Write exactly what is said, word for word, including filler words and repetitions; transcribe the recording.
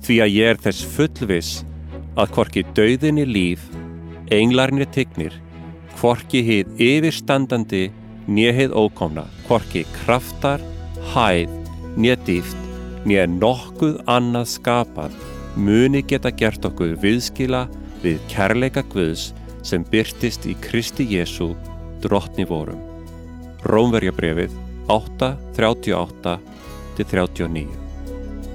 Því að ég er þess fullviss að hvorki dauðinni líf, englarnir tignir, hvorki hið yfirstandandi né hið ókomna, hvorki kraftar, hæð, né dýpt, né nokkuð annað skapað, muni geta gert okkur viðskila við kærleika Guðs sem birtist í Kristi Jesú, drottni vorum. Rómverjabréfið átta þrjátíu og átta til þrjátíu og níu.